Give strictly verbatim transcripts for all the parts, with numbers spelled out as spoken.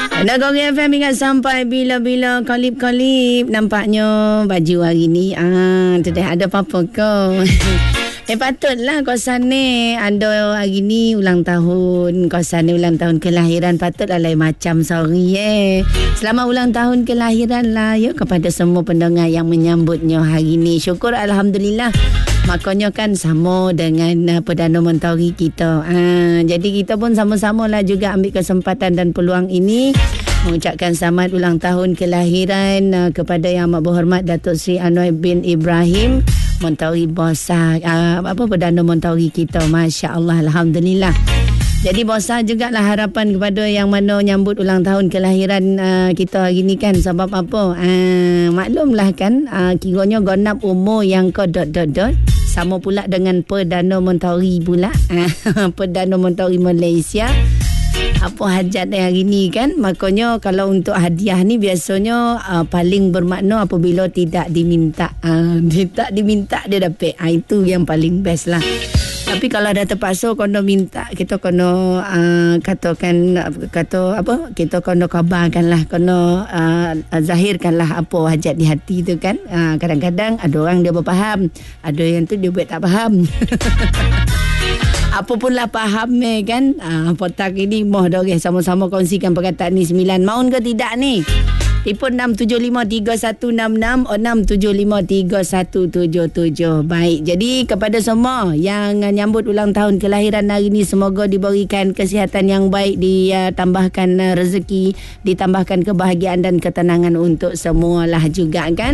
Nagori F M ingat sampai bila-bila kolip-kolip nampaknya baju hari ni. Ah, tu dah ada apa-apa kau. Eh patutlah kawasan ni ada hari ni ulang tahun. Kawasan ni ulang tahun kelahiran, patutlah lain macam, sorry eh. Selamat ulang tahun kelahiran lah ya kepada semua pendengar yang menyambutnya hari ni. Syukur Alhamdulillah. Makanya kan sama dengan uh, Perdana Menteri kita. Uh, jadi kita pun sama-sama lah juga ambil kesempatan dan peluang ini mengucapkan selamat ulang tahun kelahiran uh, kepada Yang Amat Berhormat Datuk Seri Anwar bin Ibrahim, Menteri Besar uh, apa Perdana Menteri kita. Masya Allah, Alhamdulillah. Jadi besar jugalah harapan kepada yang mana nyambut ulang tahun kelahiran uh, kita hari ni kan. Sebab apa? Uh, maklumlah kan, uh, kiranya genap umur yang ke dot dot dot. Sama pula dengan Perdana Menteri pula. Perdana Menteri Malaysia. Apa hajat dia hari ni kan. Makanya kalau untuk hadiah ni biasanya uh, paling bermakna apabila tidak diminta. Uh, tidak diminta dia dapat. Uh, itu yang paling best lah. Tapi kalau dah terpaksa kena minta, kita kena uh, katakan kata apa? Kita kena kabarkanlah, kena uh, zahirkanlah apa hajat di hati tu kan. Uh, kadang-kadang ada orang dia berfaham, ada yang tu dia buat tak faham. Apapunlah faham ni kan. Uh, Potak ini moh dah okay. Sama-sama kongsikan perkataan ni sembilan. Maun ke tidak ni? Telefon enam tujuh lima tiga satu enam enam enam tujuh lima tiga satu tujuh tujuh. Baik, jadi kepada semua yang nyambut ulang tahun kelahiran hari ini, semoga diberikan kesihatan yang baik, ditambahkan rezeki, ditambahkan kebahagiaan dan ketenangan untuk semualah juga kan.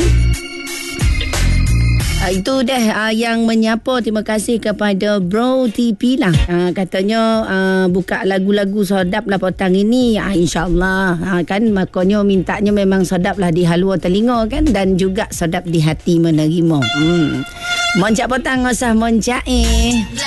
Uh, itu dah uh, yang menyapa. Terima kasih kepada Bro T P lah. Uh, katanya uh, buka lagu-lagu sedap lah petang ini. Uh, InsyaAllah uh, kan. Makanya mintanya memang sedap lah di halua telinga kan. Dan juga sedap di hati menerima. Hmm. Moncak petang usah moncak eh.